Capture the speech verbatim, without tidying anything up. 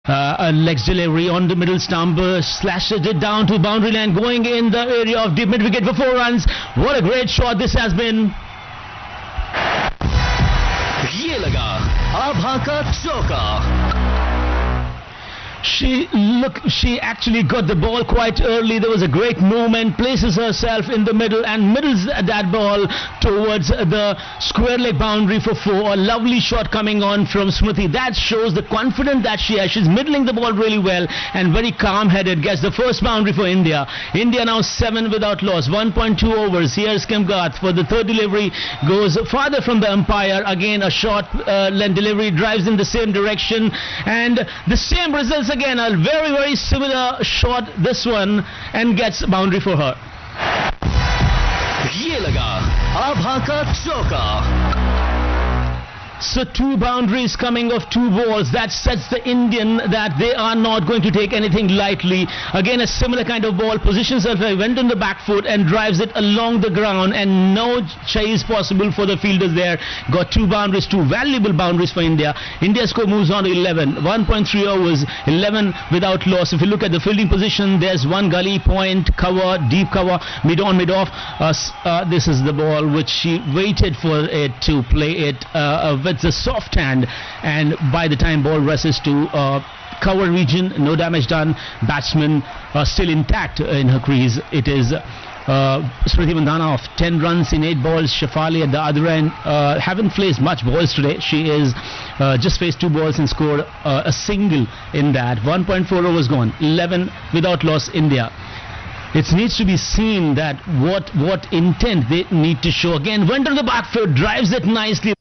Uh, a legs delivery on the middle stump, uh, slashes it down to boundary line, going in the area of deep mid wicket for four runs. What a great shot this has been. ये लगा आभा का चौका. She look. She actually got the ball quite early. There was a great movement. Places herself in the middle and middles that ball towards the square leg boundary for four. A lovely shot coming on from Smriti. That shows the confidence that she has. She's middling the ball really well and very calm-headed. Gets the first boundary for India. India now seven without loss. one point two overs. Here's Kim Garth for the third delivery. Goes farther from the umpire. Again a short uh, length delivery. Drives in the same direction and the same results. Again a very very similar shot, this one, and gets boundary for her. ये लगा आभा का चौका. So two boundaries coming off two balls. That sets the Indian that they are not going to take anything lightly. Again a similar kind of ball. Positions herself, went on the back foot and drives it along the ground, and no chase possible for the fielders there. Got two boundaries, two valuable boundaries for India. India's score moves on to eleven. one point three overs, eleven without loss. If you look at the fielding position, there's one gully, point, cover, deep cover, mid on, mid off. Uh, uh, this is the ball which she waited for it to play it uh, with the soft hand, and by the time ball rushes to uh, cover region, no damage done. Batsman uh, still intact in her crease. It is uh, Smriti Mandhana of ten runs in eight balls. Shefali at the other end uh, haven't faced much balls today. She is uh, just faced two balls and scored uh, a single in that. one point four overs gone, eleven without loss India. It needs to be seen that what what intent they need to show. Again went on the back foot, drives it nicely.